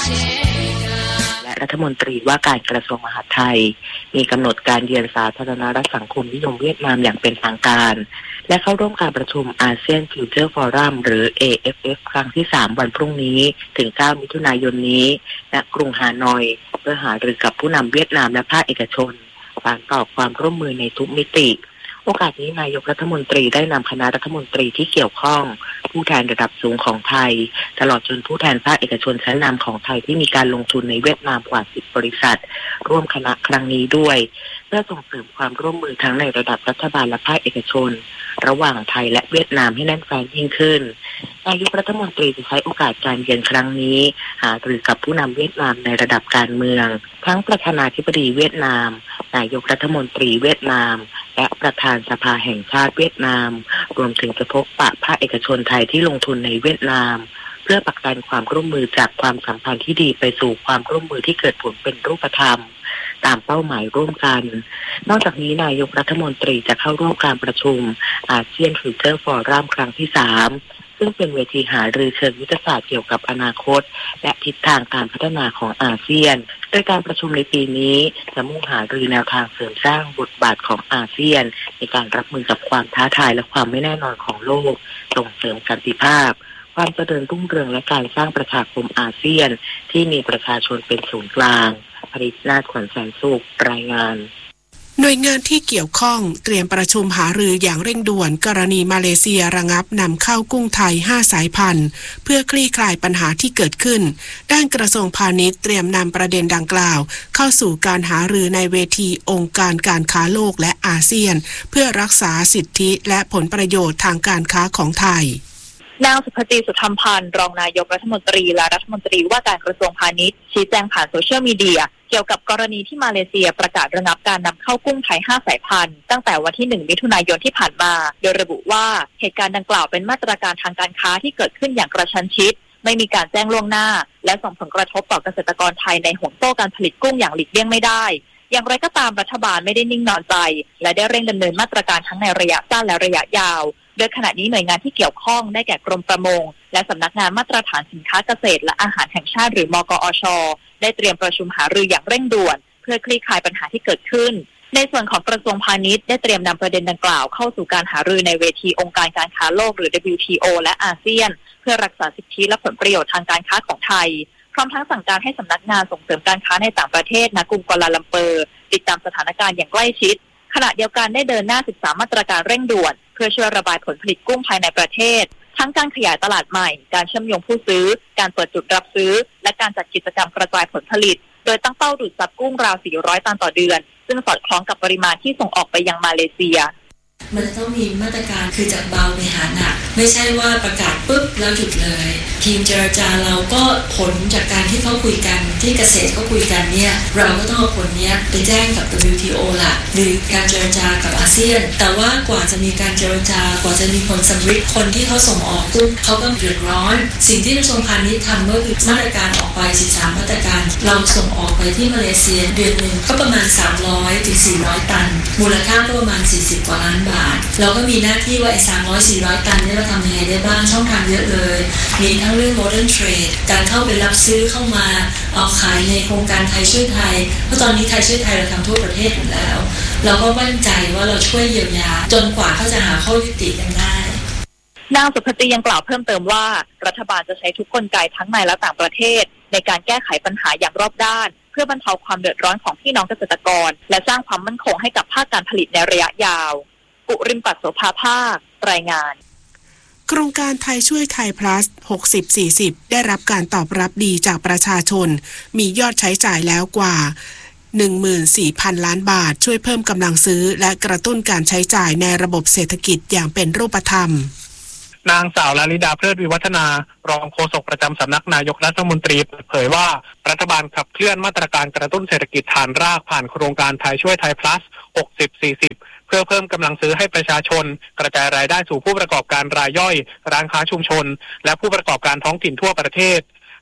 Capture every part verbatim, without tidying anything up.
และรัฐมนตรีว่าการกระทรวงมหาดไทยมีกำหนดการเยือนสาธารณรัฐสังคมนิยมเวียดนามอย่างเป็นทางการและเข้าร่วมการประชุมอาเซียนฟิวเจอร์ฟอรัมหรือ เอ เอฟ เอฟ ครั้งที่สามวันพรุ่งนี้ถึงเก้ามิถุนายนนี้ณกรุงฮานอยเพื่อหารือกับผู้นำเวียดนามและภาคเอกชนสานต่อความร่วมมือในทุกมิติโอกาสนี้นายกรัฐมนตรีได้นำคณะรัฐมนตรีที่เกี่ยวข้องผู้แทนระดับสูงของไทยตลอดจนผู้แทนภาคเอกชนชั้นนำของไทยที่มีการลงทุนในเวียดนามกว่าสิบบริษัทร่วมคณะครั้งนี้ด้วยเพื่อส่งเสริมความร่วมมือทั้งในระดับรัฐบาลและภาคเอกชนระหว่างไทยและเวียดนามให้แน่นแฟ้นยิ่งขึ้นนายกรัฐมนตรีจะใช้โอกาสการเยือนครั้งนี้หารือกับผู้นำเวียดนามในระดับการเมืองทั้งประธานาธิบดีเวียดนามนายกรัฐมนตรีเวียดนามและประธานสภาแห่งชาติเวียดนามรวมถึงจะพบปะภาคเอกชนไทยที่ลงทุนในเวียดนามเพื่อผลักดันความร่วมมือจากความสัมพันธ์ที่ดีไปสู่ความร่วมมือที่เกิดผลเป็นรูปธรรมตามเป้าหมายร่วมกันนอกจากนี้นายกรัฐมนตรีจะเข้าร่วมการประชุมอาเซียนฟิวเจอร์ฟอรัมครั้งที่สามซึ่งเป็นเวทีหารือเชิงยุทธศาสตร์เกี่ยวกับอนาคตและทิศทางการพัฒนาของอาเซียนโดยการประชุมในปีนี้จะมุ่งหารือแนวทางเสริมสร้างบทบาทของอาเซียนในการรับมือกับความท้าทายและความไม่แน่นอนของโลกส่งเสริมสันติภาพความเจริญรุ่งเรืองและการสร้างประชาคมอาเซียนที่มีประชาชนเป็นศูนย์กลางผลิตนาถขวัญแสนสุขรายงานหน่วยงานที่เกี่ยวข้องเตรียมประชุมหารืออย่างเร่งด่วนกรณีมาเลเซียระงับนำเข้ากุ้งไทยห้าสายพันธุ์เพื่อคลี่คลายปัญหาที่เกิดขึ้นด้านกระทรวงพาณิชย์เตรียมนำประเด็นดังกล่าวเข้าสู่การหารือในเวทีองค์การการค้าโลกและอาเซียนเพื่อรักษาสิทธิและผลประโยชน์ทางการค้าของไทยนางสุภจีสุธรรมพันธ์รองนายกรัฐมนตรีและรัฐมนตรีว่าการกระทรวงพาณิชย์ชี้แจงผ่านโซเชียลมีเดียเกี่ยวกับกรณีที่มาเลเซียประกาศระงับการนำเข้ากุ้งไทยห้าสายพันธุ์ตั้งแต่วันที่หนึ่งมิถุนายนที่ผ่านมาโดยระบุว่าเหตุการณ์ดังกล่าวเป็นมาตรการทางการค้าที่เกิดขึ้นอย่างกระชั้นชิดไม่มีการแจ้งล่วงหน้าและส่งผลกระทบต่อเกษตรกรไทยในห่วงโซ่การผลิตกุ้งอย่างหลีกเลี่ยงไม่ได้อย่างไรก็ตามรัฐบาลไม่ได้นิ่งนอนใจและได้เร่งดำเนินมาตรการทั้งในระยะสั้นและระยะยาวโดยขณะนี้หน่วยงานที่เกี่ยวข้องได้แก่กรมประมงและสำนักงานมาตรฐานสินค้าเกษตรและอาหารแห่งชาติหรือมกอช.ได้เตรียมประชุมหารืออย่างเร่งด่วนเพื่อคลี่คลายปัญหาที่เกิดขึ้นในส่วนของกระทรวงพาณิชย์ได้เตรียมนำประเด็นดังกล่าวเข้าสู่การหารือในเวทีองค์การการค้าโลกหรือ ดับเบิลยู ที โอ และอาเซียนเพื่อรักษาสิทธิและผลประโยชน์ทางการค้าของไทยพร้อมทั้งสั่งการให้สำนักงานส่งเสริมการค้าในต่างประเทศณกรุงกัวลาลัมเปอร์ติดตามสถานการณ์อย่างใกล้ชิดขณะเดียวกันได้เดินหน้าศึกษามาตรการเร่งด่วนเพื่อช่วยระบายผลผลิตกุ้งภายในประเทศทั้งการขยายตลาดใหม่การเชื่อมโยงผู้ซื้อการเปิดจุดรับซื้อและการจัดกิจกรรมกระจายผลผลิตโดยตั้งเป้าดูดซับกุ้งราวสี่ร้อยตันต่อเดือนซึ่งสอดคล้องกับปริมาณที่ส่งออกไปยังมาเลเซียมันต้องมีมาตรการคือจากเบาไปหาหนักไม่ใช่ว่าประกาศปุ๊บแล้วหยุดเลยทีมเจรจาเราก็ผลจากการที่เขาคุยกันที่เกษตรเขาคุยกันเนี่ยเราก็ต้องเอาผลเนี้ยไปแจ้งกับ ดับเบิลยู ที โอ ล่ะหรือการเจรจากับอาเซียนแต่ว่ากว่าจะมีการเจรจากว่าจะมีผลสำลิดคนที่เขาส่งออกปุ๊บเขาก็เดือดร้อนสิ่งที่กระทรวงพาณิชย์ทำก็คือมาตรการออกไปสิบสามมาตรการเราส่งออกไปที่มาเลเซียเดือนนึงก็ประมาณสามร้อยถึงสี่ร้อยตันมูลค่าก็ประมาณสี่สิบกว่าล้านบาทเราก็มีหน้าที่ว่าไอ้สามร้อย สี่ร้อยตันนี่เราทำยังไงได้บ้างช่องทางเยอะเลยมีทั้งเรื่อง modern trade การเข้าไปรับซื้อเข้ามาเอาขายในโครงการไทยช่วยไทยเพราะตอนนี้ไทยช่วยไทยเราทำทั่วประเทศอยู่แล้วเราก็มั่นใจว่าเราช่วยเยียวยาจนกว่าเขาจะหาข้อยุติกันได้นางสุภจียังกล่าวเพิ่มเติมว่ารัฐบาลจะใช้ทุกกลไกทั้งในและต่างประเทศในการแก้ไขปัญหาอย่างรอบด้านเพื่อบรรเทาความเดือดร้อนของพี่น้องเกษตรกรและสร้างความมั่นคงให้กับภาคการผลิตในระยะยาวกุริมปัตโสภาภาครายงานโครงการไทยช่วยไทย plus หกสิบ สี่สิบ ได้รับการตอบรับดีจากประชาชนมียอดใช้จ่ายแล้วกว่า หนึ่งหมื่นสี่พัน ล้านบาทช่วยเพิ่มกำลังซื้อและกระตุ้นการใช้จ่ายในระบบเศรษฐกิจอย่างเป็นรูปธรรมนางสาวลลิดาเพลิดวิวัฒนารองโฆษกประจำสำนักนายกรัฐมนตรีเปิดเผยว่ารัฐบาลขับเคลื่อนมาตรการกระตุ้นเศรษฐกิจฐานรากผ่านโครงการไทยช่วยไทย plus หกสิบ สี่สิบเพื่อเพิ่มกำลังซื้อให้ประชาชนกระจายรายได้สู่ผู้ประกอบการรายย่อยร้านค้าชุมชนและผู้ประกอบการท้องถิ่นทั่วประเทศ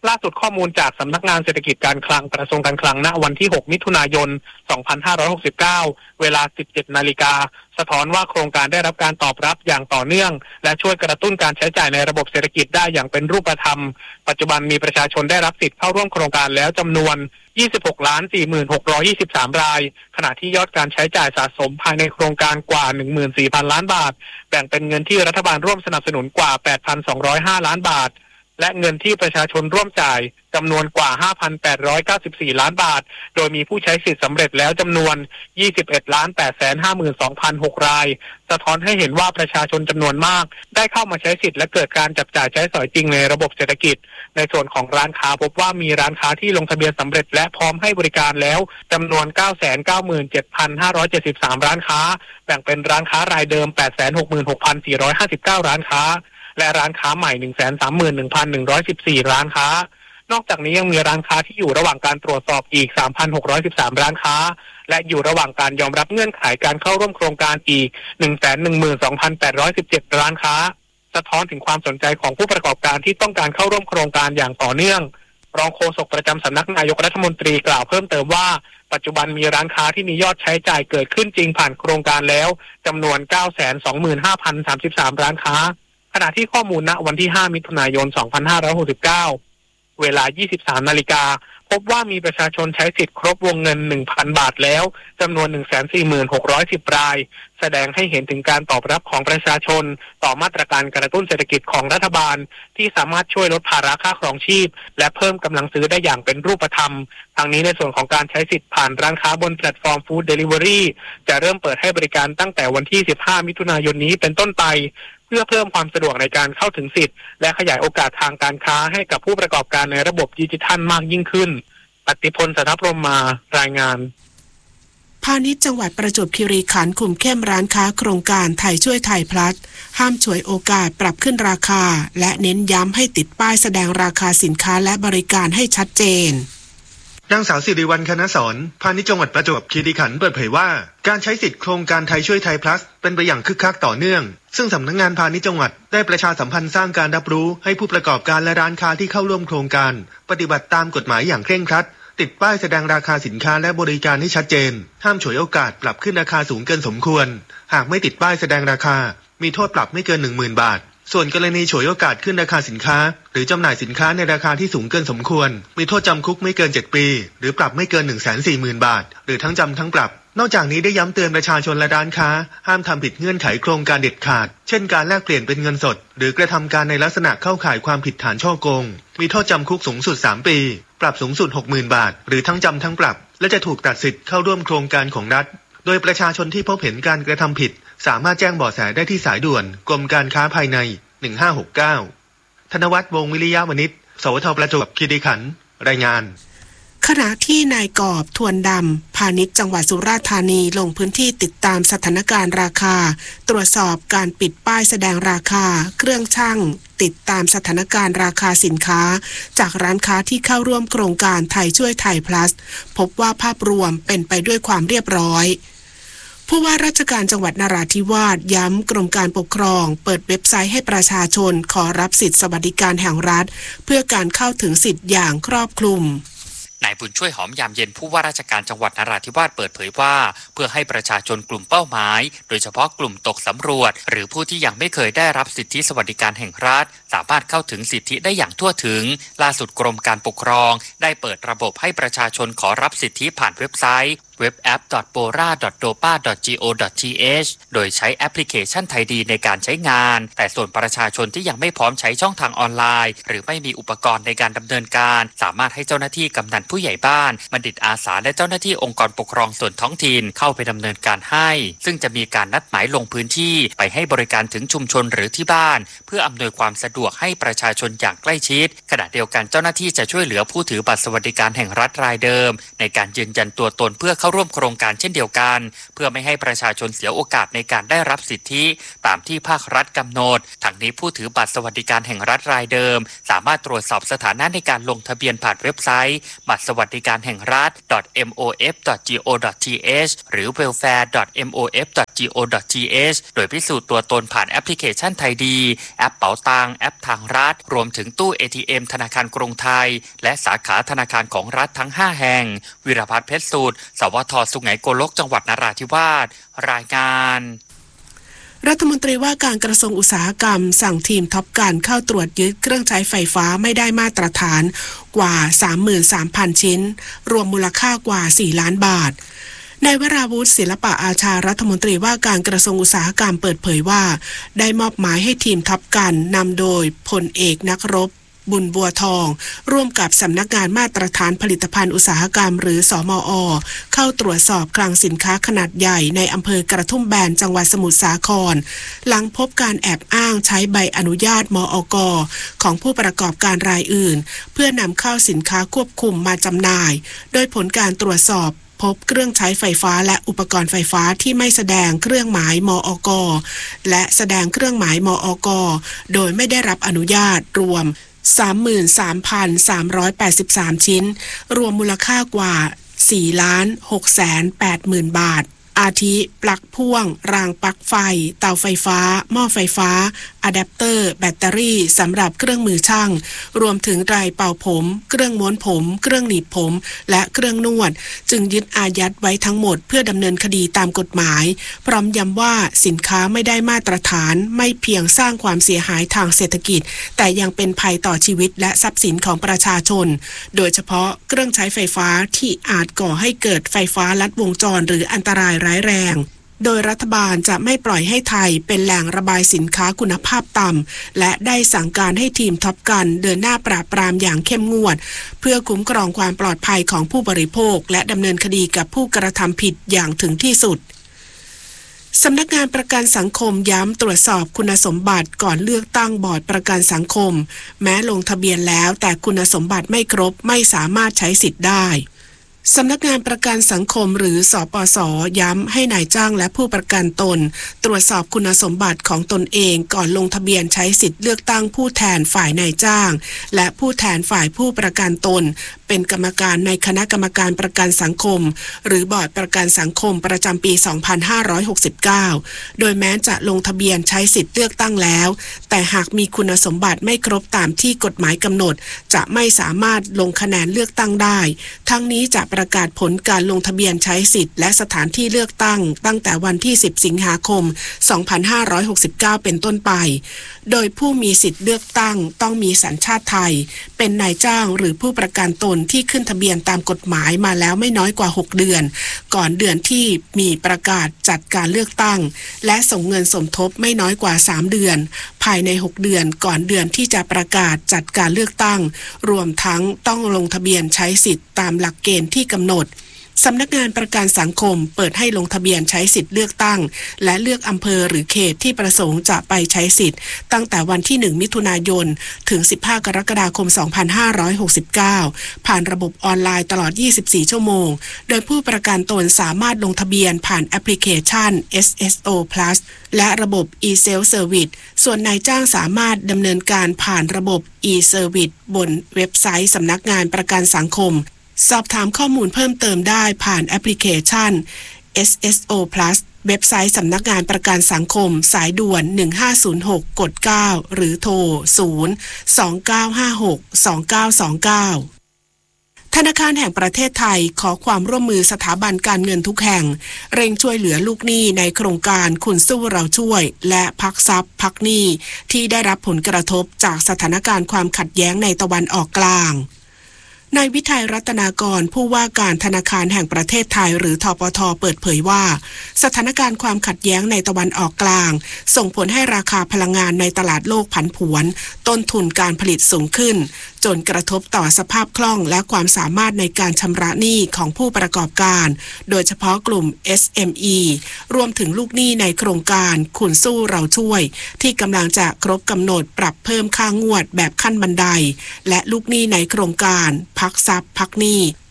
ล่าสุดข้อมูลจากสำนักงานเศรษฐกิจการคลังกระทรวงการคลังณวันที่หกมิถุนายนสองพันห้าร้อยหกสิบเก้าเวลา สิบเจ็ดนาฬิกาสะท้อนว่าโครงการได้รับการตอบรับอย่างต่อเนื่องและช่วยกระตุ้นการใช้จ่ายในระบบเศรษฐกิจได้อย่างเป็นรูปธรรมปัจจุบันมีประชาชนได้รับสิทธิ์เข้าร่วมโครงการแล้วจำนวน ยี่สิบหกล้านสี่หมื่นหกร้อยยี่สิบสาม รายขณะที่ยอดการใช้จ่ายสะสมภายในโครงการกว่า หนึ่งหมื่นสี่พัน ล้านบาทแบ่งเป็นเงินที่รัฐบาลร่วมสนับสนุนกว่า แปดพันสองร้อยห้า ล้านบาทและเงินที่ประชาชนร่วมจ่ายจำนวนกว่า ห้าพันแปดร้อยเก้าสิบสี่ ล้านบาทโดยมีผู้ใช้สิทธิ์สำเร็จแล้วจำนวน ยี่สิบเอ็ดล้านแปดแสนห้าหมื่นสองพันหก รายสะท้อนให้เห็นว่าประชาชนจำนวนมากได้เข้ามาใช้สิทธิ์และเกิดการจับจ่ายใช้สอยจริงในระบบเศรษฐกิจในส่วนของร้านค้าพบว่ามีร้านค้าที่ลงทะเบียนสำเร็จและพร้อมให้บริการแล้วจำนวน เก้าแสนเก้าหมื่นเจ็ดพันห้าร้อยเจ็ดสิบสาม ร้านค้าแบ่งเป็นร้านค้ารายเดิม แปดแสนหกหมื่นหกพันสี่ร้อยห้าสิบเก้า ร้านค้าและร้านค้าใหม่ หนึ่งแสนสามหมื่นหนึ่งพันหนึ่งร้อยสิบสี่ ร้านค้านอกจากนี้ยังมีร้านค้าที่อยู่ระหว่างการตรวจสอบอีก สามพันหกร้อยสิบสาม ร้านค้าและอยู่ระหว่างการยอมรับเงื่อนไขการเข้าร่วมโครงการอีก หนึ่งแสนหนึ่งหมื่นสองพันแปดร้อยสิบเจ็ด ร้านค้าสะท้อนถึงความสนใจของผู้ประกอบการที่ต้องการเข้าร่วมโครงการอย่างต่อเนื่องรองโฆษกประจำสำนักนายกรัฐมนตรีกล่าวเพิ่มเติมว่าปัจจุบันมีร้านค้าที่มียอดใช้จ่ายเกิดขึ้นจริงผ่านโครงการแล้วจำนวน เก้าแสนสองหมื่นห้าพันสามสิบสาม ร้านค้าขณะที่ข้อมูลณวันที่ห้ามิถุนายนสองพันห้าร้อยหกสิบเก้าเวลา ยี่สิบสามนาฬิกาพบว่ามีประชาชนใช้สิทธิ์ครบวงเงิน หนึ่งพัน บาทแล้วจำนวน หนึ่งแสนสี่หมื่นหกร้อยสิบ รายแสดงให้เห็นถึงการตอบรับของประชาชนต่อมาตรการกระตุ้นเศรษฐกิจของรัฐบาลที่สามารถช่วยลดภาระค่าครองชีพและเพิ่มกำลังซื้อได้อย่างเป็นรูปธรรมทางนี้ในส่วนของการใช้สิทธิ์ผ่านร้านค้าบนแพลตฟอร์มฟู้ดเดลิเวอรี่จะเริ่มเปิดให้บริการตั้งแต่วันที่สิบห้ามิถุนายนนี้เป็นต้นไปเพื่อเพิ่มความสะดวกในการเข้าถึงสิทธิ์และขยายโอกาสทางการค้าให้กับผู้ประกอบการในระบบดิจิทัลมากยิ่งขึ้นปฏิพล สัทธพรหมมารายงานพาณิชย์จังหวัดประจวบคีรีขันธ์คุมเข้มร้านค้าโครงการไทยช่วยไทยพลัสห้ามฉวยโอกาสปรับขึ้นราคาและเน้นย้ำให้ติดป้ายแสดงราคาสินค้าและบริการให้ชัดเจนนางสาวสิริวัลย์ คณสอนพาณิชย์จังหวัดประจวบคีรีขันธ์เปิดเผยว่าการใช้สิทธิโครงการไทยช่วยไทยพลัสเป็นไปอย่างคึกคักต่อเนื่องซึ่งสำนักงานพาณิชย์จังหวัดได้ประชาสัมพันธ์สร้างการรับรู้ให้ผู้ประกอบการและร้านค้าที่เข้าร่วมโครงการปฏิบัติตามกฎหมายอย่างเคร่งครัดติดป้ายแสดงราคาสินค้าและบริการให้ชัดเจนห้ามฉวยโอกาสปรับขึ้นราคาสูงเกินสมควรหากไม่ติดป้ายแสดงราคามีโทษปรับไม่เกิน หนึ่งหมื่น บาทส่วนกรณีฉวยโอกาสขึ้นราคาสินค้าหรือจำหน่ายสินค้าในราคาที่สูงเกินสมควรมีโทษจำคุกไม่เกินเจ็ดปีหรือปรับไม่เกิน หนึ่งแสนสี่หมื่น บาทหรือทั้งจำทั้งปรับนอกจากนี้ได้ย้ำเตือนประชาชนและร้านค้าห้ามทำผิดเงื่อนไขโครงการเด็ดขาดเช่นการแลกเปลี่ยนเป็นเงินสดหรือกระทำการในลักษณะเข้าข่ายความผิดฐานฉ้อโกงมีโทษจำคุกสูงสุดสามปีปรับสูงสุด หกหมื่น บาทหรือทั้งจำทั้งปรับและจะถูกตัดสิทธิ์เข้าร่วมโครงการของรัฐโดยประชาชนที่พบเห็นการกระทำผิดสามารถแจ้งเบาะแสได้ที่สายด่วนกรมการค้าภายในหนึ่งห้าหกเก้าธนวัฒน์ วงศ์วิริยะวณิช สวทประจวบคีรีขันธ์รายงานขณะที่นายกอบทวนดำพาณิชย์จังหวัดสุราษฎร์ธานีลงพื้นที่ติดตามสถานการณ์ราคาตรวจสอบการปิดป้ายแสดงราคาเครื่องชั่งติดตามสถานการณ์ราคาสินค้าจากร้านค้าที่เข้าร่วมโครงการไทยช่วยไทยพลัสพบว่าภาพรวมเป็นไปด้วยความเรียบร้อยผู้ว่าราชการจังหวัดนราธิวาสย้ำกรมการปกครองเปิดเว็บไซต์ให้ประชาชนขอรับสิทธิสวัสดิการแห่งรัฐเพื่อการเข้าถึงสิทธิ์อย่างครอบคลุมนายบุญช่วยหอมยามเย็นผู้ว่าราชการจังหวัดนราธิวาสเปิดเผยว่าเพื่อให้ประชาชนกลุ่มเป้าหมายโดยเฉพาะกลุ่มตกสำรวจหรือผู้ที่ยังไม่เคยได้รับสิทธิสวัสดิการแห่งรัฐสามารถเข้าถึงสิทธิได้อย่างทั่วถึงล่าสุดกรมการปกครองได้เปิดระบบให้ประชาชนขอรับสิทธิผ่านเว็บไซต์ เว็บแอป ดอท โบรา ดอท โดปา ดอท จี โอ ดอท ที เอช โดยใช้แอปพลิเคชันไทยดีในการใช้งานแต่ส่วนประชาชนที่ยังไม่พร้อมใช้ช่องทางออนไลน์หรือไม่มีอุปกรณ์ในการดำเนินการสามารถให้เจ้าหน้าที่กำนันผู้ใหญ่บ้านบัณฑิตอาสาและเจ้าหน้าที่องค์กรปกครองส่วนท้องถิ่นเข้าไปดำเนินการให้ซึ่งจะมีการนัดหมายลงพื้นที่ไปให้บริการถึงชุมชนหรือที่บ้านเพื่ออำนวยความสะดวกให้ประชาชนอย่างใกล้ชิดขณะเดียวกันเจ้าหน้าที่จะช่วยเหลือผู้ถือบัตรสวัสดิการแห่งรัฐรายเดิมในการยืนยันตัวตนเพื่อเข้าร่วมโครงการเช่นเดียวกันเพื่อไม่ให้ประชาชนเสียโอกาสในการได้รับสิทธิตามที่ภาครัฐกำหนดทั้งนี้ผู้ถือบัตรสวัสดิการแห่งรัฐรายเดิมสามารถตรวจสอบสถานะในการลงทะเบียนผ่านเว็บไซต์บัตรสวัสดิการแห่งรัฐ .mof ดอท go ดอท th หรือ welfare ดอท mof ดอท go ดอท th โดยพิสูจน์ตัวตนผ่านแอปพลิเคชันไทยดีแอปเป๋าตังแอปทางรัฐรวมถึงตู้ เอ ที เอ็ม ธนาคารกรุงไทยและสาขาธนาคารของรัฐทั้งห้าแห่งวิรพัฒน์เพชรสูตรสวทสุไหงโกลกจังหวัดนราธิวาสรายงานรัฐมนตรีว่าการกระทรวงอุตสาหกรรมสั่งทีมท็อปการเข้าตรวจยึดเครื่องใช้ไฟฟ้าไม่ได้มาตรฐานกว่า สามหมื่นสามพัน ชิ้นรวมมูลค่ากว่า สี่ล้านบาทนายวราวุฒิศิลปะอาชารัฐมนตรีว่าการกระทรวงอุตสาหกรรมเปิดเผยว่าได้มอบหมายให้ทีมท็อปกันนำโดยพลเอกนักรบบุญบัวทองร่วมกับสำนักงานมาตรฐานผลิตภัณฑ์อุตสาหกรรมหรือสมอ.เข้าตรวจสอบคลังสินค้าขนาดใหญ่ในอำเภอกระทุ่มแบนจังหวัดสมุทรสาครหลังพบการแอบอ้างใช้ใบอนุญาตมอก.ของผู้ประกอบการรายอื่นเพื่อนำเข้าสินค้าควบคุมมาจำหน่ายโดยผลการตรวจสอบพบเครื่องใช้ไฟฟ้าและอุปกรณ์ไฟฟ้าที่ไม่แสดงเครื่องหมายมอก.และแสดงเครื่องหมายมอก.โดยไม่ได้รับอนุญาตรวมสามหมื่นสามพันสามร้อยแปดสิบสาม ชิ้นรวมมูลค่ากว่า สี่ล้านหกแสนแปดหมื่น บาทอาทิปลั๊กพ่วงรางปลั๊กไฟเตาไฟฟ้าหม้อไฟฟ้าอะแดปเตอร์แบตเตอรี่สำหรับเครื่องมือช่างรวมถึงไดร์เป่าผมเครื่องม้วนผมเครื่องหนีบผมและเครื่องนวดจึงยึดอายัดไว้ทั้งหมดเพื่อดำเนินคดีตามกฎหมายพร้อมย้ำว่าสินค้าไม่ได้มาตรฐานไม่เพียงสร้างความเสียหายทางเศรษฐกิจแต่ยังเป็นภัยต่อชีวิตและทรัพย์สินของประชาชนโดยเฉพาะเครื่องใช้ไฟฟ้าที่อาจก่อให้เกิดไฟฟ้าลัดวงจรหรืออันตรายร้ายแรงโดยรัฐบาลจะไม่ปล่อยให้ไทยเป็นแหล่งระบายสินค้าคุณภาพต่ำและได้สั่งการให้ทีมท็อปกันเดินหน้าปราบปรามอย่างเข้มงวดเพื่อคุ้มครองความปลอดภัยของผู้บริโภคและดำเนินคดีกับผู้กระทำผิดอย่างถึงที่สุดสำนักงานประกันสังคมย้ำตรวจสอบคุณสมบัติก่อนเลือกตั้งบอร์ดประกันสังคมแม้ลงทะเบียนแล้วแต่คุณสมบัติไม่ครบไม่สามารถใช้สิทธิ์ได้สำนักงานประกันสังคมหรือสปส.ย้ำให้นายจ้างและผู้ประกันตนตรวจสอบคุณสมบัติของตนเองก่อนลงทะเบียนใช้สิทธิ์เลือกตั้งผู้แทนฝ่ายนายจ้างและผู้แทนฝ่ายผู้ประกันตนเป็นกรรมการในคณะกรรมการประกันสังคมหรือบอร์ดประกันสังคมประจำปี สองพันห้าร้อยหกสิบเก้า โดยแม้จะลงทะเบียนใช้สิทธิ์เลือกตั้งแล้วแต่หากมีคุณสมบัติไม่ครบตามที่กฎหมายกำหนดจะไม่สามารถลงคะแนนเลือกตั้งได้ทั้งนี้จะประกาศผลการลงทะเบียนใช้สิทธิ์และสถานที่เลือกตั้งตั้งแต่วันที่สิบสิงหาคมสองพันห้าร้อยหกสิบเก้าเป็นต้นไปโดยผู้มีสิทธิ์เลือกตั้งต้องมีสัญชาติไทยเป็นนายจ้างหรือผู้ประกันตนที่ขึ้นทะเบียนตามกฎหมายมาแล้วไม่น้อยกว่าหกเดือนก่อนเดือนที่มีประกาศจัดการเลือกตั้งและส่งเงินสมทบไม่น้อยกว่าสามเดือนภายในหกเดือนก่อนเดือนที่จะประกาศจัดการเลือกตั้งรวมทั้งต้องลงทะเบียนใช้สิทธิ์ตามหลักเกณฑ์ที่กำหนดสำนักงานประกันสังคมเปิดให้ลงทะเบียนใช้สิทธิ์เลือกตั้งและเลือกอำเภอหรือเขตที่ประสงค์จะไปใช้สิทธิ์ตั้งแต่วันที่หนึ่งมิถุนายนถึงสิบห้ากรกฎาคมสองพันห้าร้อยหกสิบเก้าผ่านระบบออนไลน์ตลอดยี่สิบสี่ชั่วโมงโดยผู้ประกันตนสามารถลงทะเบียนผ่านแอปพลิเคชัน เอส เอส โอ Plus และระบบ e-self service ส่วนนายจ้างสามารถดำเนินการผ่านระบบ e-service บนเว็บไซต์สำนักงานประกันสังคมสอบถามข้อมูลเพิ่มเติมได้ผ่านแอปพลิเคชัน เอส เอส โอ Plus เว็บไซต์สำนักงานประกันสังคมสายด่วนหนึ่งห้าศูนย์หกกดเก้าหรือโทรศูนย์ สองเก้าห้าหก สองเก้าสองเก้าธนาคารแห่งประเทศไทยขอความร่วมมือสถาบันการเงินทุกแห่งเร่งช่วยเหลือลูกหนี้ในโครงการคุณสู้เราช่วยและพักทรัพย์พักหนี้ที่ได้รับผลกระทบจากสถานการณ์ความขัดแย้งในตะวันออกกลางนายวิทัยรัตนากรผู้ว่าการธนาคารแห่งประเทศไทยหรือธปท.เปิดเผยว่าสถานการณ์ความขัดแย้งในตะวันออกกลางส่งผลให้ราคาพลังงานในตลาดโลกผันผวนต้นทุนการผลิตสูงขึ้นจนกระทบต่อสภาพคล่องและความสามารถในการชำระหนี้ของผู้ประกอบการโดยเฉพาะกลุ่ม เอส เอ็ม อี รวมถึงลูกหนี้ในโครงการคุณสู้เราช่วยที่กำลังจะครบกำหนดปรับเพิ่มค่างวดแบบขั้นบันไดและลูกหนี้ในโครงการพักทรัพย์พักหนี้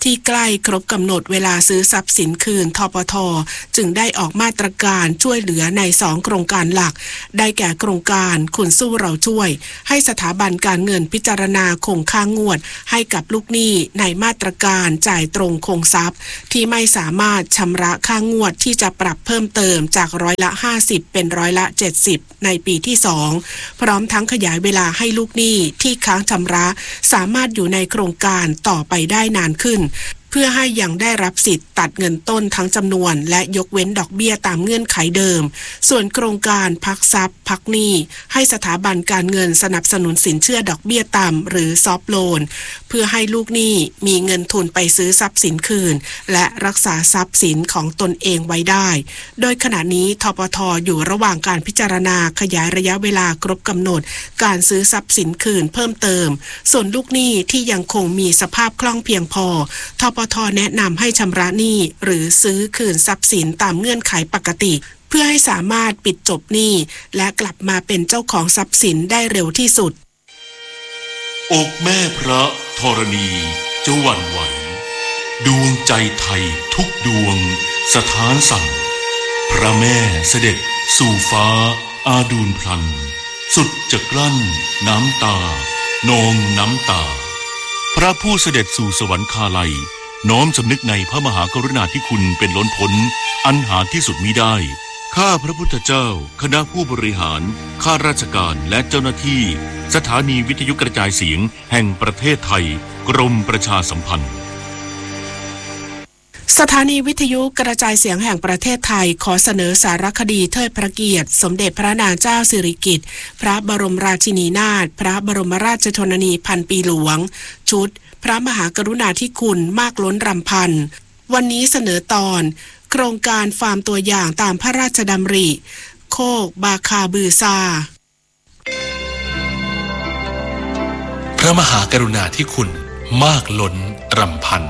ที่ใกล้ครบกำหนดเวลาซื้อทรัพย์สินคืนทปท.จึงได้ออกมาตรการช่วยเหลือในสองโครงการหลักได้แก่โครงการคุณสู้เราช่วยให้สถาบันการเงินพิจารณาคงค้างงวดให้กับลูกหนี้ในมาตรการจ่ายตรงคงทรัพย์ที่ไม่สามารถชำระค่างวดที่จะปรับเพิ่มเติมจากร้อยละห้าสิบเป็นร้อยละเจ็ดสิบในปีที่สองพร้อมทั้งขยายเวลาให้ลูกหนี้ที่ค้างชำระสามารถอยู่ในโครงการต่อไปได้นานขึ้นเพื่อให้ยังได้รับสิทธิ์ตัดเงินต้นทั้งจำนวนและยกเว้นดอกเบี้ยตามเงื่อนไขเดิมส่วนโครงการพักทรัพย์พักหนี้ให้สถาบันการเงินสนับสนุนสินเชื่อดอกเบี้ยต่ำหรือซอฟท์โลนเพื่อให้ลูกหนี้มีเงินทุนไปซื้อทรัพย์สินคืนและรักษาทรัพย์สินของตนเองไว้ได้โดยขณะนี้ทปท.อยู่ระหว่างการพิจารณาขยายระยะเวลาครบกำหนดการซื้อทรัพย์สินคืนเพิ่มเติมส่วนลูกหนี้ที่ยังคงมีสภาพคล่องเพียงพอทปท.แนะนำให้ชำระหนี้หรือซื้อคืนทรัพย์สินตามเงื่อนไขปกติเพื่อให้สามารถปิดจบหนี้และกลับมาเป็นเจ้าของทรัพย์สินได้เร็วที่สุดอกแม่พระธรณีจะหวั่นไหวดวงใจไทยทุกดวงสถานสั่นพระแม่เสด็จสู่ฟ้าอาดูลพลันสุดจะกลั้นน้ำตานองน้ำตาพระผู้เสด็จสู่สวรรคาลัยน้อมสำนึกในพระมหากรุณาธิคุณเป็นล้นพ้นอันหาที่สุดมิได้ข้าพระพุทธเจ้าคณะผู้บริหารข้าราชการและเจ้าหน้าที่สถานีวิทยุกระจายเสียงแห่งประเทศไทยกรมประชาสัมพันธ์สถานีวิทยุกระจายเสียงแห่งประเทศไทยขอเสนอสารคดีเทิดพระเกียรติสมเด็จพระนางเจ้าสิริกิติ์พระบรมราชินีนาถพระบรมราชชนนีพันปีหลวงชุดพระมหากรุณาธิคุณมากล้นรำพันวันนี้เสนอตอนโครงการฟาร์มตัวอย่างตามพระราชดำริโคกบาคาบือซาพระมหากรุณาธิคุณมากล้นรำพัน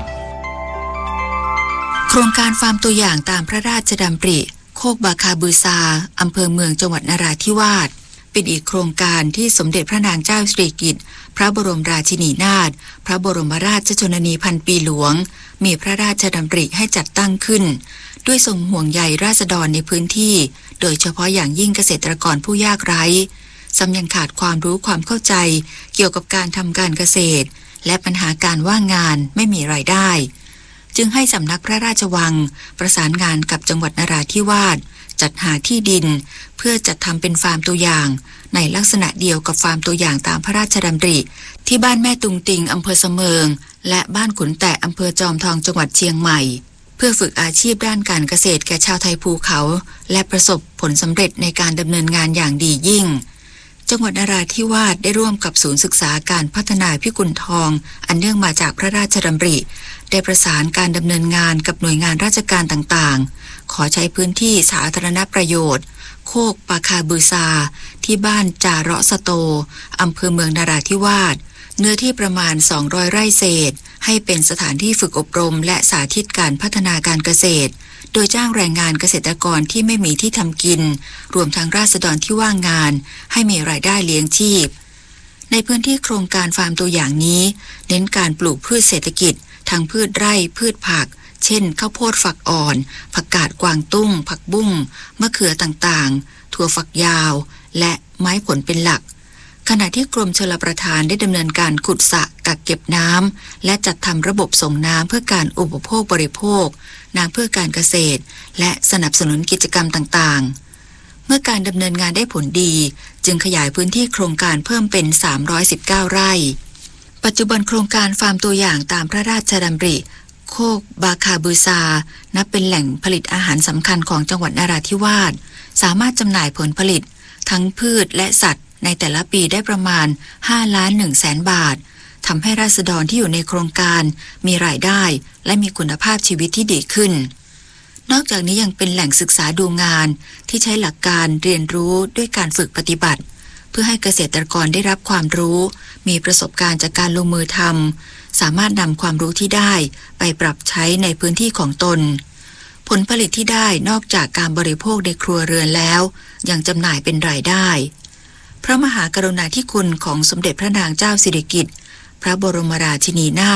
โครงการฟาร์มตัวอย่างตามพระราชดำริโคกบาคาบือซาอำเภอเมืองจังหวัดนราธิวาสเป็นอีกโครงการที่สมเด็จพระนางเจ้าสิริกิติ์พระบรมราชินีนาถพระบรมราชชนนีพันปีหลวงมีพระราชดำริให้จัดตั้งขึ้นด้วยทรงห่วงใยราษฎรในพื้นที่โดยเฉพาะอย่างยิ่งเกษตรกรผู้ยากไร้ซ้ำยังขาดความรู้ความเข้าใจเกี่ยวกับการทำการเกษตรและปัญหาการว่างงานไม่มีรายได้จึงให้สำนักพระราชวังประสานงานกับจังหวัดนราธิวาสจัดหาที่ดินเพื่อจัดทำเป็นฟาร์มตัวอย่างในลักษณะเดียวกับฟาร์มตัวอย่างตามพระราชดำริที่บ้านแม่ตุงติงอำเภอเสมิงและบ้านขุนแตะอำเภอจอมทองจังหวัดเชียงใหม่เพื่อฝึกอาชีพด้านการเกษตรแก่ชาวไทยภูเขาและประสบผลสำเร็จในการดำเนินงานอย่างดียิ่งจังหวัดนราธิวาสได้ร่วมกับศูนย์ศึกษาการพัฒนาพิกุลทองอันเนื่องมาจากพระราชดำริได้ประสานการดำเนินงานกับหน่วยงานราชการต่างๆขอใช้พื้นที่สาธารณประโยชน์โคกปาคาบือซาที่บ้านจาระสโตอำเภอเมืองนราธิวาสเนื้อที่ประมาณสองร้อยไร่เศษให้เป็นสถานที่ฝึกอบรมและสาธิตการพัฒนาการเกษตรโดยจ้างแรงงานเกษตรกรที่ไม่มีที่ทำกินรวมทั้งราษฎรที่ว่างงานให้มีรายได้เลี้ยงชีพในพื้นที่โครงการฟาร์มตัวอย่างนี้เน้นการปลูกพืชเศรษฐกิจทั้งพืชไร่พืชผักเช่นข้าวโพดฝักอ่อนผักกาดกวางตุ้งผักบุ้งมะเขือต่างๆถั่วฝักยาวและไม้ผลเป็นหลักขณะที่กรมชลประทานได้ดำเนินการขุดสระกักเก็บน้ำและจัดทำระบบส่งน้ำเพื่อการอุปโภคบริโภคน้ำเพื่อการเกษตรและสนับสนุนกิจกรรมต่างๆเมื่อการดำเนินงานได้ผลดีจึงขยายพื้นที่โครงการเพิ่มเป็นสามร้อยสิบเก้าไร่ปัจจุบันโครงการฟาร์มตัวอย่างตามพระราชดำริโคกบาคาบือซานับเป็นแหล่งผลิตอาหารสำคัญของจังหวัดนราธิวาสสามารถจำหน่ายผลผลิตทั้งพืชและสัตว์ในแต่ละปีได้ประมาณห้าล้านหนึ่งแสนบาททำให้ราษฎรที่อยู่ในโครงการมีรายได้และมีคุณภาพชีวิตที่ดีขึ้นนอกจากนี้ยังเป็นแหล่งศึกษาดูงานที่ใช้หลักการเรียนรู้ด้วยการฝึกปฏิบัติเพื่อให้เกษตรกรได้รับความรู้มีประสบการณ์จากการลงมือทำสามารถนำความรู้ที่ได้ไปปรับใช้ในพื้นที่ของตนผลผลิตที่ได้นอกจากการบริโภคในครัวเรือนแล้วยังจำหน่ายเป็นรายได้พระมหากรุณาธิคุณของสมเด็จพระนางเจ้าสิริกิติ์พระบรมราชินีนาถ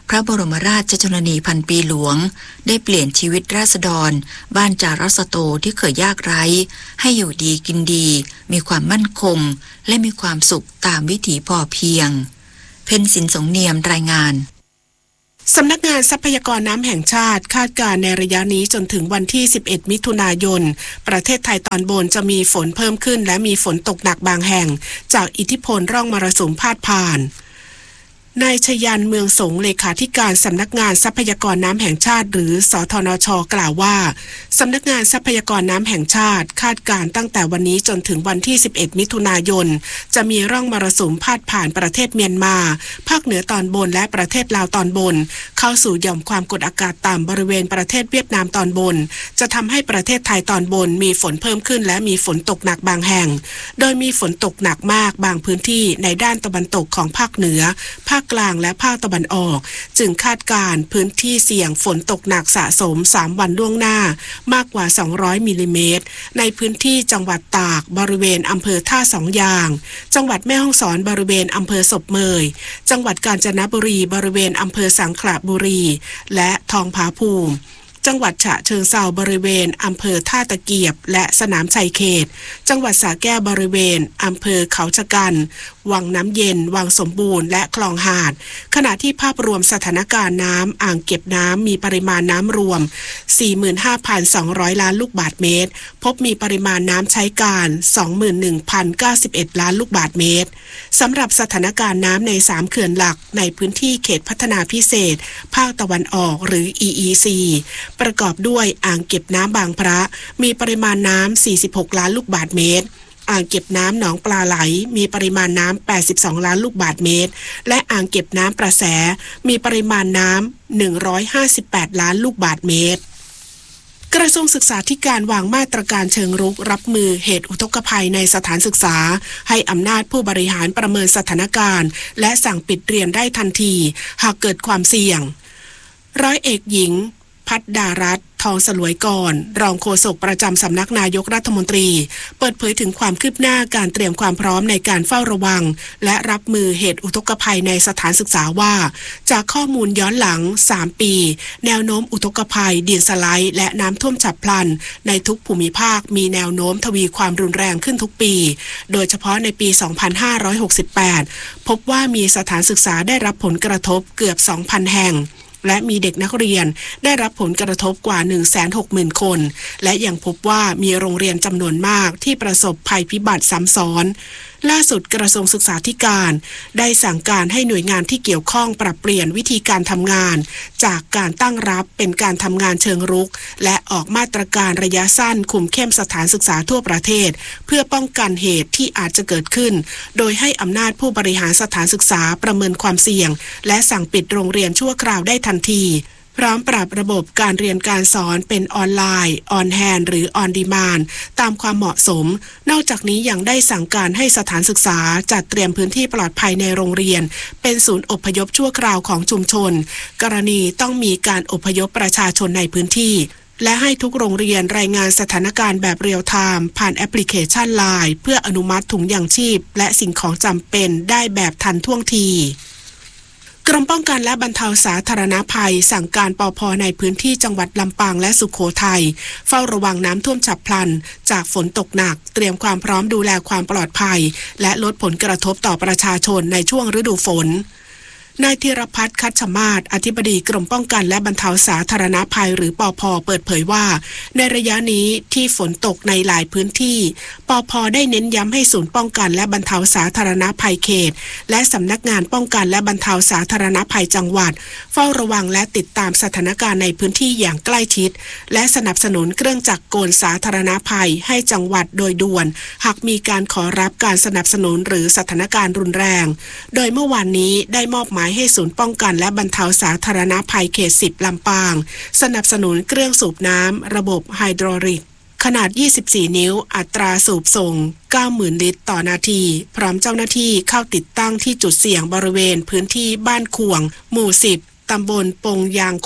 พระบรมราชชนนีพันปีหลวงได้เปลี่ยนชีวิตราษฎรบ้านจารัสโตที่เคยยากไร้ให้อยู่ดีกินดีมีความมั่นคงและมีความสุขตามวิถีพอเพียงเพ็ญสินสงเนียมรายงานสำนักงานทรัพยากรน้ำแห่งชาติคาดการณ์ในระยะนี้จนถึงวันที่สิบเอ็ดมิถุนายนประเทศไทยตอนบนจะมีฝนเพิ่มขึ้นและมีฝนตกหนักบางแห่งจากอิทธิพลร่องมรสุมพาดผ่านนายชยันเมืองสงเลขาธิการสำนักงานทรัพยากรน้ำแห่งชาติหรือสทนช.กล่าวว่าสำนักงานทรัพยากรน้ำแห่งชาติคาดการณ์ตั้งแต่วันนี้จนถึงวันที่สิบเอ็ดมิถุนายนจะมีร่องมรสุมพาดผ่านประเทศเมียนมาภาคเหนือตอนบนและประเทศลาวตอนบนเข้าสู่หย่อมความกดอากาศต่ำบริเวณประเทศเวียดนามตอนบนจะทำให้ประเทศไทยตอนบนมีฝนเพิ่มขึ้นและมีฝนตกหนักบางแห่งโดยมีฝนตกหนักมากบางพื้นที่ในด้านตะวันตกของภาคเหนือภาคกลางและภาคตะวันออกจึงคาดการณ์พื้นที่เสี่ยงฝนตกหนักสะสมสามวันล่วงหน้ามากกว่าสองร้อยมิลลิเมตรในพื้นที่จังหวัดตากบริเวณอำเภอท่าสองยางจังหวัดแม่ฮ่องสอนบริเวณอำเภอศพเมยจังหวัดกาญจนบุรีบริเวณอำเภอสังขละบุรีและทองผาภูมิจังหวัดฉะเชิงเทราบริเวณอำเภอท่าตะเกียบและสนามชัยเขตจังหวัดสระแก้วบริเวณอำเภอเขาชะกันวังน้ำเย็นวังสมบูรณ์และคลองหาดขณะที่ภาพรวมสถานการณ์น้ำอ่างเก็บน้ำมีปริมาณน้ำรวม สี่หมื่นห้าพันสองร้อย ล้านลูกบาศก์เมตรพบมีปริมาณน้ำใช้การ สองหมื่นหนึ่งพันเก้าสิบเอ็ด ล้านลูกบาศก์เมตรสำหรับสถานการณ์น้ำในสามเขื่อนหลักในพื้นที่เขตพัฒนาพิเศษภาคตะวันออกหรือ อี อี ซี ประกอบด้วยอ่างเก็บน้ำบางพระมีปริมาณน้ำสี่สิบหกล้านลูกบาศก์เมตรอ่างเก็บน้ำหนองปลาไหลมีปริมาณน้ำแปดสิบสองล้านลูกบาศก์เมตรและอ่างเก็บน้ำประแสมีปริมาณน้ำหนึ่งร้อยห้าสิบแปดล้านลูกบาศก์เมตรกระทรวงศึกษาธิการวางมาตรการเชิงรุกรับมือเหตุอุทกภัยในสถานศึกษาให้อำนาจผู้บริหารประเมินสถานการณ์และสั่งปิดเรียนได้ทันทีหากเกิดความเสี่ยงร้อยเอกหญิงพัฒดารัตน์ทองสลวยก่อนรองโฆษกประจำสำนักนายกรัฐมนตรีเปิดเผยถึงความคืบหน้าการเตรียมความพร้อมในการเฝ้าระวังและรับมือเหตุอุทกภัยในสถานศึกษาว่าจากข้อมูลย้อนหลังสามปีแนวโน้มอุทกภัยดินสไลด์และน้ำท่วมฉับพลันในทุกภูมิภาคมีแนวโน้มทวีความรุนแรงขึ้นทุกปีโดยเฉพาะในปี สองพันห้าร้อยหกสิบแปด พบว่ามีสถานศึกษาได้รับผลกระทบเกือบ สองพัน แห่งและมีเด็กนักเรียนได้รับผลกระทบกว่า หนึ่งแสนหกหมื่น คนและยังพบว่ามีโรงเรียนจำนวนมากที่ประสบภัยพิบัติซ้ำซ้อนล่าสุดกระทรวงศึกษาธิการได้สั่งการให้หน่วยงานที่เกี่ยวข้องปรับเปลี่ยนวิธีการทำงานจากการตั้งรับเป็นการทำงานเชิงรุกและออกมาตรการระยะสั้นคุมเข้มสถานศึกษาทั่วประเทศเพื่อป้องกันเหตุที่อาจจะเกิดขึ้นโดยให้อำนาจผู้บริหารสถานศึกษาประเมินความเสี่ยงและสั่งปิดโรงเรียนชั่วคราวได้ทันทีพร้อมปรับระบบการเรียนการสอนเป็นออนไลน์ออนแฮนด์หรือออนดีมานด์ตามความเหมาะสมนอกจากนี้ยังได้สั่งการให้สถานศึกษาจัดเตรียมพื้นที่ปลอดภัยในโรงเรียนเป็นศูนย์อพยพชั่วคราวของชุมชนกรณีต้องมีการอพยพประชาชนในพื้นที่และให้ทุกโรงเรียนรายงานสถานการณ์แบบเรียลไทม์ผ่านแอปพลิเคชัน ไลน์ เพื่ออนุมัติถุงยางชีพและสิ่งของจำเป็นได้แบบทันท่วงทีกรมป้องกันและบรรเทาสาธารณภัยสั่งการปภ.ในพื้นที่จังหวัดลำปางและสุโขทัยเฝ้าระวังน้ำท่วมฉับพลันจากฝนตกหนักเตรียมความพร้อมดูแลความปลอดภัยและลดผลกระทบต่อประชาชนในช่วงฤดูฝนนายธีรพัฒน์คัชชมาศอธิบดีกรมป้องกันและบรรเทาสาธารณภัยหรือปภ.เปิดเผยว่าในระยะนี้ที่ฝนตกในหลายพื้นที่ปภ.ได้เน้นย้ำให้ศูนย์ป้องกันและบรรเทาสาธารณภัยเขตและสำนักงานป้องกันและบรรเทาสาธารณภัยจังหวัดเฝ้าระวังและติดตามสถานการณ์ในพื้นที่อย่างใกล้ชิดและสนับสนุนเครื่องจักรกลสาธารณภัยให้จังหวัดโดยด่วนหากมีการขอรับการสนับสนุนหรือสถานการณ์รุนแรงโดยเมื่อวานนี้ได้มอบหมายให้ศูนย์ป้องกันและบรรเทาสาธารณภัยเขตสิบลำปางสนับสนุนเครื่องสูบน้ำระบบไฮดรอลิกขนาดยี่สิบสี่นิ้วอัตราสูบส่ง เก้าหมื่น ลิตรต่อนาทีพร้อมเจ้าหน้าที่เข้าติดตั้งที่จุดเสี่ยงบริเวณพื้นที่บ้านขวงหมู่สิบตำบลปงยางคก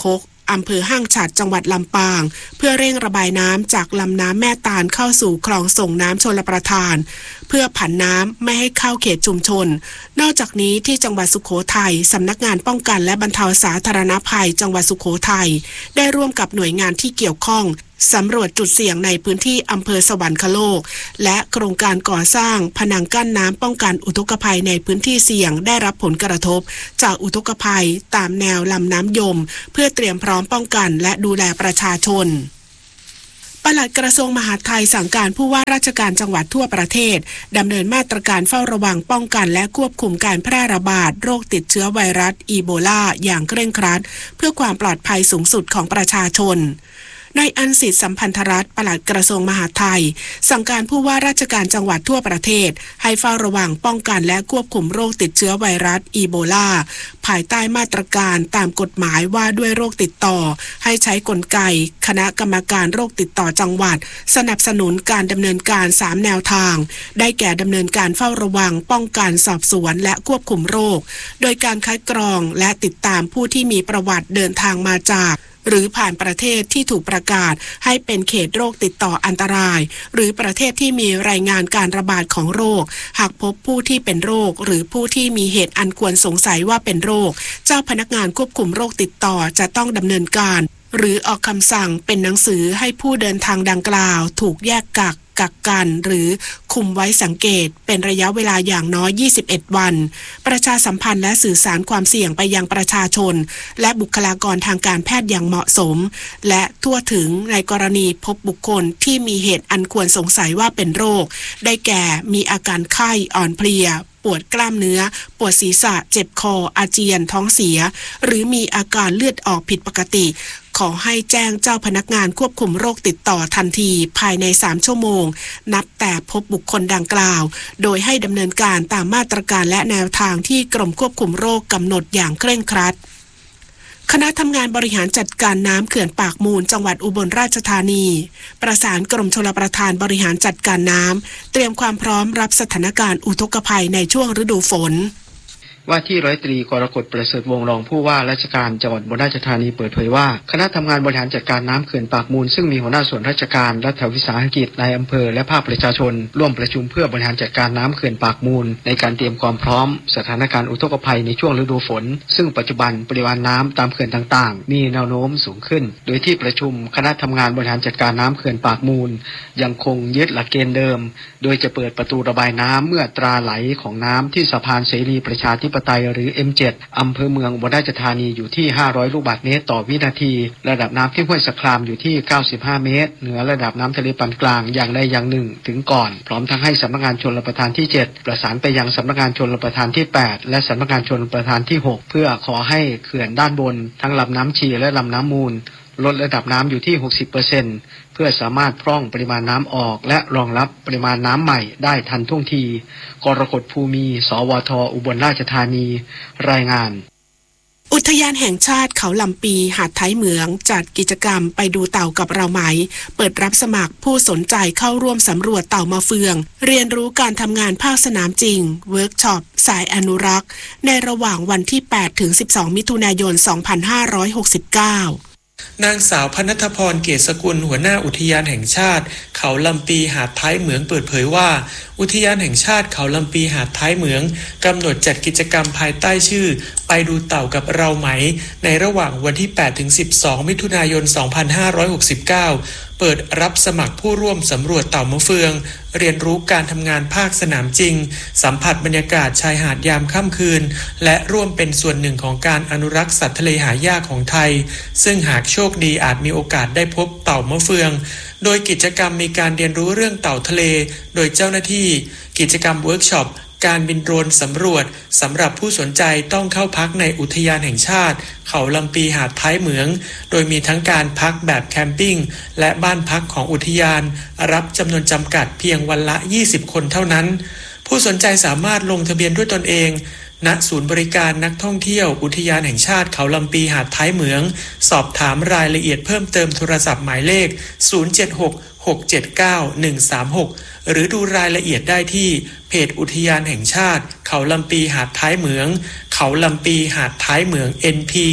อำเภอห้างฉัตรจังหวัดลำปางเพื่อเร่งระบายน้ำจากลำน้ำแม่ตาลเข้าสู่คลองส่งน้ำชลประทานเพื่อผันน้ำไม่ให้เข้าเขตชุมชนนอกจากนี้ที่จังหวัดสุโขทัยสำนักงานป้องกันและบรรเทาสาธารณภัยจังหวัดสุโขทัยได้ร่วมกับหน่วยงานที่เกี่ยวข้องสำรวจจุดเสี่ยงในพื้นที่อำเภอสวรรคโลกและโครงการก่อสร้างผนังกั้นน้ำป้องกันอุทกภัยในพื้นที่เสี่ยงได้รับผลกระทบจากอุทกภัยตามแนวลำน้ำยมเพื่อเตรียมพร้อมป้องกันและดูแลประชาชนปลัดกระทรวงมหาดไทยสั่งการผู้ว่าราชการจังหวัดทั่วประเทศดำเนินมาตรการเฝ้าระวังป้องกันและควบคุมการแพร่ระบาดโรคติดเชื้อไวรัสอีโบลาอย่างเคร่งครัดเพื่อความปลอดภัยสูงสุดของประชาชนนายอันสิทธิ์สัมพันธรัตน์ปลัดกระทรวงมหาดไทยสั่งการผู้ว่าราชการจังหวัดทั่วประเทศให้เฝ้าระวังป้องกันและควบคุมโรคติดเชื้อไวรัสอีโบลาภายใต้มาตรการตามกฎหมายว่าด้วยโรคติดต่อให้ใช้กลไกคณะกรรมการโรคติดต่อจังหวัดสนับสนุนการดำเนินการสามแนวทางได้แก่ดำเนินการเฝ้าระวังป้องกันสอบสวนและควบคุมโรคโดยการคัดกรองและติดตามผู้ที่มีประวัติเดินทางมาจากหรือผ่านประเทศที่ถูกประกาศให้เป็นเขตโรคติดต่ออันตรายหรือประเทศที่มีรายงานการระบาดของโรคหากพบผู้ที่เป็นโรคหรือผู้ที่มีเหตุอันควรสงสัยว่าเป็นโรคเจ้าพนักงานควบคุมโรคติดต่อจะต้องดำเนินการหรือออกคำสั่งเป็นหนังสือให้ผู้เดินทางดังกล่าวถูกแยกกักกักกันหรือคุมไว้สังเกตเป็นระยะเวลาอย่างน้อยยี่สิบเอ็ดวันประชาสัมพันธ์และสื่อสารความเสี่ยงไปยังประชาชนและบุคลากรทางการแพทย์อย่างเหมาะสมและทั่วถึงในกรณีพบบุคคลที่มีเหตุอันควรสงสัยว่าเป็นโรคได้แก่มีอาการไข้อ่อนเพลียปวดกล้ามเนื้อปวดศีรษะเจ็บคออาเจียนท้องเสียหรือมีอาการเลือดออกผิดปกติขอให้แจ้งเจ้าพนักงานควบคุมโรคติดต่อทันทีภายในสามชั่วโมงนับแต่พบบุคคลดังกล่าวโดยให้ดำเนินการตามมาตรการและแนวทางที่กรมควบคุมโรคกำหนดอย่างเคร่งครัดคณะทำงานบริหารจัดการน้ำเขื่อนปากมูลจังหวัดอุบลราชธานีประสานกรมชลประทานบริหารจัดการน้ำเตรียมความพร้อมรับสถานการณ์อุทกภัยในช่วงฤดูฝนว่าที่ร้อยตรีกรกฎประเสริฐวงศ์รองผู้ว่าราชการจังหวัดอุบลราชธานีเปิดเผยว่าคณะทำงานบริหารจัดการน้ำเขื่อนปากมูลซึ่งมีหัวหน้าส่วนราชการรัฐวิสาหกิจนายอำเภอและภาคประชาชนร่วมประชุมเพื่อบริหารจัดการน้ำเขื่อนปากมูลในการเตรียมความพร้อมสถานการณ์อุทกภัยในช่วงฤดูฝนซึ่งปัจจุบันปริมาณน้ำตามเขื่อนต่างๆมีแนวโน้มสูงขึ้นโดยที่ประชุมคณะทำงานบริหารจัดการน้ำเขื่อนปากมูลยังคงยึดหลักเกณฑ์เดิมโดยจะเปิดประตูระบายน้ำเมื่ออัตราไหลของน้ำที่สะพานเสรีประชาธิปไตยหรือ เอ็ม เจ็ด อำเภอเมืองอุบลราชธานีอยู่ที่ห้าร้อยลูกบาศก์เมตรต่อวินาทีระดับน้ำที่ห้วยสะครามอยู่ที่เก้าสิบห้าเมตรเหนือระดับน้ำทะเลปานกลางอย่างใดอย่างหนึ่งถึงก่อนพร้อมทั้งให้สำนักงานชลประทานที่เจ็ดประสานไปยังสำนักงานชลประทานที่แปดและสำนักงานชลประทานที่หกเพื่อขอให้เขื่อนด้านบนทั้งลำน้ำชีและลำน้ำมูลลดระดับน้ำอยู่ที่ หกสิบเปอร์เซ็นต์ เพื่อสามารถพร่องปริมาณน้ำออกและรองรับปริมาณน้ำใหม่ได้ทันท่วงทีกรกฎภูมิสวทอุบลราชธานีรายงานอุทยานแห่งชาติเขาลำปีหาดท้ายเหมืองจัดกิจกรรมไปดูเต่ากับเราไหมเปิดรับสมัครผู้สนใจเข้าร่วมสำรวจเต่ามาเฟืองเรียนรู้การทำงานภาคสนามจริงเวิร์กช็อปสายอนุรักษ์ในระหว่างวันที่แปดถึงสิบสองมิถุนายนสองพันห้าร้อยหกสิบเก้านางสาวพณัฐพรเกษสกุลหัวหน้าอุทยานแห่งชาติเขาลำปีหาดท้ายเหมืองเปิดเผยว่าอุทยานแห่งชาติเขาลำปีหาดท้ายเหมืองกำหนดจัดกิจกรรมภายใต้ชื่อไปดูเต่ากับเราไหมในระหว่างวันที่แปดถึงสิบสองมิถุนายนสองพันห้าร้อยหกสิบเก้าเปิดรับสมัครผู้ร่วมสำรวจเต่ามะเฟืองเรียนรู้การทำงานภาคสนามจริงสัมผัสบรรยากาศชายหาดยามค่ำคืนและร่วมเป็นส่วนหนึ่งของการอนุรักษ์สัตว์ทะเลหายากของไทยซึ่งหากโชคดีอาจมีโอกาสได้พบเต่ามะเฟืองโดยกิจกรรมมีการเรียนรู้เรื่องเต่าทะเลโดยเจ้าหน้าที่กิจกรรมเวิร์กช็อปการบินโดรนสำรวจสำหรับผู้สนใจต้องเข้าพักในอุทยานแห่งชาติเขาลำปีหาดท้ายเหมืองโดยมีทั้งการพักแบบแคมปิ้งและบ้านพักของอุทยานรับจำนวนจำกัดเพียงวันละยี่สิบคนเท่านั้นผู้สนใจสามารถลงทะเบียนด้วยตนเองณศูนย์บริการนักท่องเที่ยวอุทยานแห่งชาติเขาลำปีหาดท้ายเหมืองสอบถามรายละเอียดเพิ่มเติมโทรศัพท์หมายเลขศูนย์ เจ็ด หก หก เจ็ด เก้า หนึ่ง สาม หกหรือดูรายละเอียดได้ที่เพจอุทยานแห่งชาติเขาลำปีหาดท้ายเหมืองเขาลำปีหาดท้ายเหมือง เอ็น พี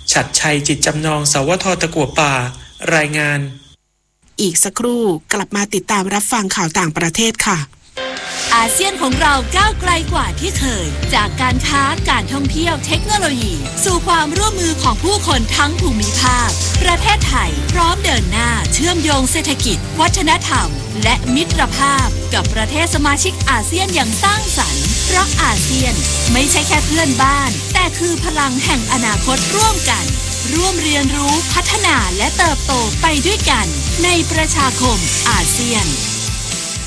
ฉัตรชัยจิตจำนองสวทตะกั่วป่ารายงานอีกสักครู่กลับมาติดตามรับฟังข่าวต่างประเทศค่ะอาเซียนของเราก้าวไกลกว่าที่เคยจากการค้าการท่องเที่ยวเทคโนโลยีสู่ความร่วมมือของผู้คนทั้งภูมิภาคประเทศไทยพร้อมเดินหน้าเชื่อมโยงเศรษฐกิจวัฒนธรรมและมิตรภาพกับประเทศสมาชิกอาเซียนอย่างสร้างสรรค์เพราะอาเซียนไม่ใช่แค่เพื่อนบ้านแต่คือพลังแห่งอนาคตร่วมกันร่วมเรียนรู้พัฒนาและเติบโตไปด้วยกันในประชาคมอาเซียน